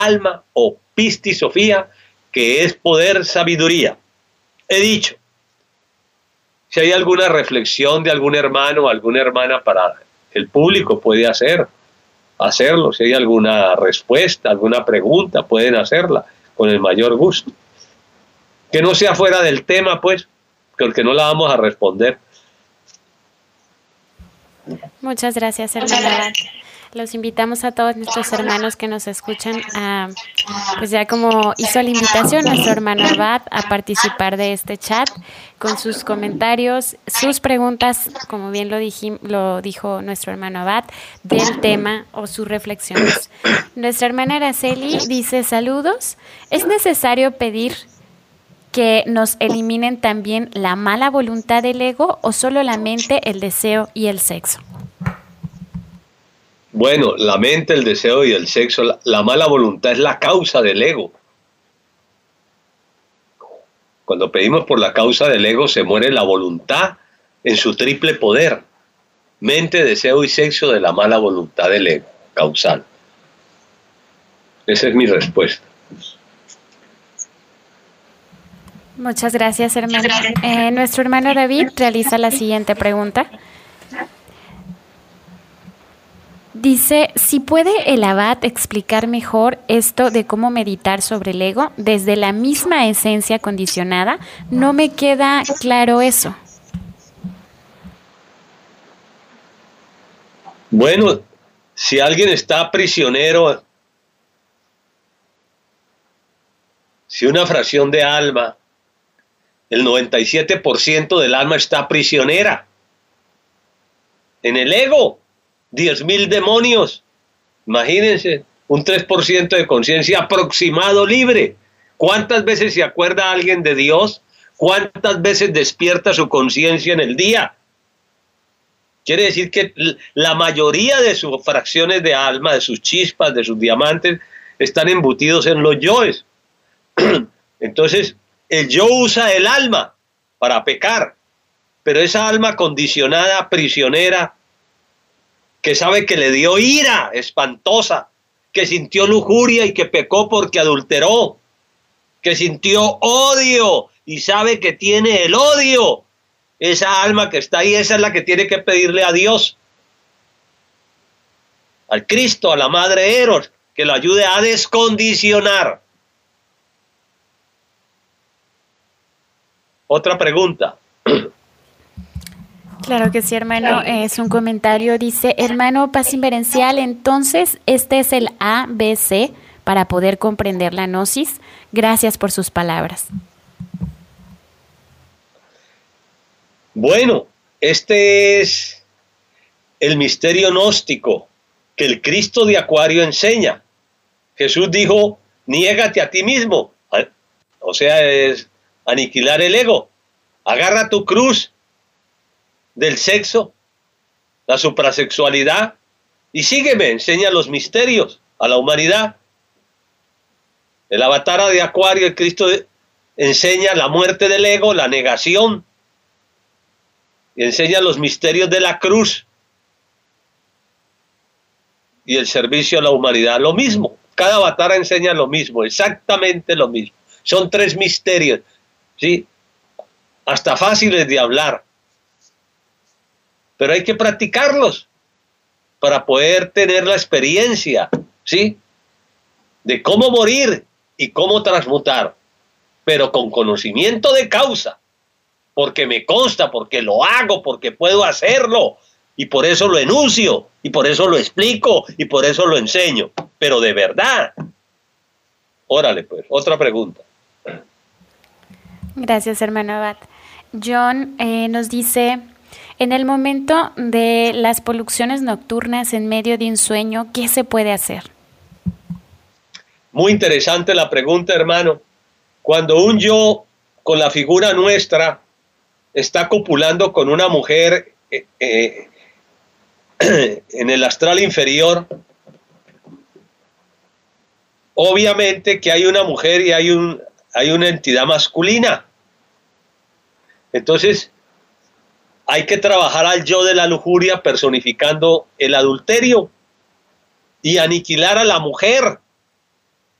alma o pistis Sofía, que es poder, sabiduría. He dicho, si hay alguna reflexión de algún hermano o alguna hermana para el público, puede hacerlo. Si hay alguna respuesta, alguna pregunta, pueden hacerla con el mayor gusto. Que no sea fuera del tema, pues, porque no la vamos a responder. Muchas gracias, hermano Abad. Los invitamos a todos nuestros hermanos que nos escuchan a, pues ya como hizo la invitación nuestro hermano Abad, a participar de este chat con sus comentarios, sus preguntas, como bien lo dijo nuestro hermano Abad, del tema o sus reflexiones. Nuestra hermana Araceli dice: saludos, ¿es necesario pedir que nos eliminen también la mala voluntad del ego o solo la mente, el deseo y el sexo? Bueno, la mente, el deseo y el sexo, la mala voluntad es la causa del ego. Cuando pedimos por la causa del ego, se muere la voluntad en su triple poder. Mente, deseo y sexo de la mala voluntad del ego causal. Esa es mi respuesta. Muchas gracias, hermano. Nuestro hermano David realiza la siguiente pregunta. Dice, si puede el Abad explicar mejor esto de cómo meditar sobre el ego desde la misma esencia condicionada, no me queda claro eso. Bueno, si alguien está prisionero, si una fracción de alma, el 97% del alma está prisionera en el ego. 10.000 demonios, imagínense, un 3% de conciencia aproximado libre. ¿Cuántas veces se acuerda alguien de Dios? ¿Cuántas veces despierta su conciencia en el día? Quiere decir que la mayoría de sus fracciones de alma, de sus chispas, de sus diamantes, están embutidos en los yoes. Entonces, el yo usa el alma para pecar, pero esa alma condicionada, prisionera, que sabe que le dio ira espantosa, que sintió lujuria y que pecó porque adulteró, que sintió odio y sabe que tiene el odio, esa alma que está ahí, esa es la que tiene que pedirle a Dios, al Cristo, a la Madre Eros, que lo ayude a descondicionar. Otra pregunta. Claro que sí, hermano. Es un comentario. Dice, hermano Paz Inverencial, entonces este es el ABC para poder comprender la gnosis. Gracias por sus palabras. Bueno, este es el misterio gnóstico que el Cristo de Acuario enseña. Jesús dijo, niégate a ti mismo. O sea, es aniquilar el ego. Agarra tu cruz del sexo, la suprasexualidad, y sígueme, enseña los misterios a la humanidad. El avatar de Acuario, el Cristo, enseña la muerte del ego, la negación, y enseña los misterios de la cruz y el servicio a la humanidad. Lo mismo, cada avatar enseña lo mismo, exactamente lo mismo. Son 3 misterios, ¿sí? Hasta fáciles de hablar, pero hay que practicarlos para poder tener la experiencia, ¿sí?, de cómo morir y cómo transmutar, pero con conocimiento de causa, porque me consta, porque lo hago, porque puedo hacerlo, y por eso lo enuncio, y por eso lo explico, y por eso lo enseño, pero de verdad. Órale, pues, otra pregunta. Gracias, hermano Abad. John nos dice, en el momento de las poluciones nocturnas en medio de un sueño, ¿qué se puede hacer? Muy interesante la pregunta, hermano. Cuando un yo con la figura nuestra está copulando con una mujer en el astral inferior, obviamente que hay una mujer y hay una entidad masculina. Entonces, hay que trabajar al yo de la lujuria personificando el adulterio y aniquilar a la mujer